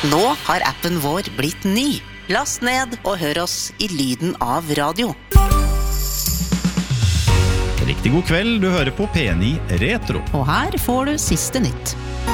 Nå har appen vår blitt ny. Last ned og hør oss i lyden av radio. Riktig god kveld, du hører på P9 Retro. Og her får du siste nytt.